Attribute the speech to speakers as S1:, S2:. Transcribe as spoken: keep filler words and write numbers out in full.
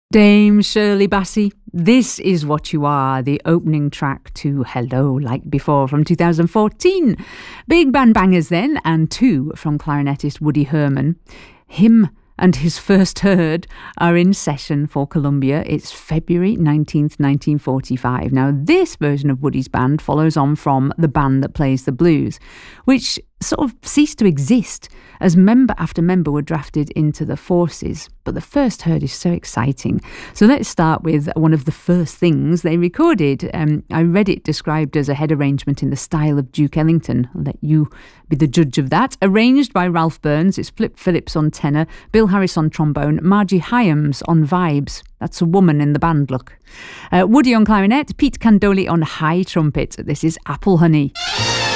S1: Dame Shirley Bassey, This Is What You Are, the opening track to Hello Like Before from two thousand fourteen. Big band bangers then, and two from clarinetist Woody Herman. Him and his first herd are in session for Columbia. It's February nineteenth, nineteen forty-five. Now, this version of Woody's band follows on from The Band That Plays the Blues, which sort of ceased to exist as member after member were drafted into the forces. But the first herd is so exciting. So let's start with one of the first things they recorded. Um, I read it described as a head arrangement in the style of Duke Ellington. I'll let you be the judge of that. Arranged by Ralph Burns. It's Flip Phillips on tenor, Bill Harris on trombone, Margie Hyams on vibes. That's a woman in the band, look. Uh, Woody on clarinet, Pete Candoli on high trumpet. This is Apple Honey.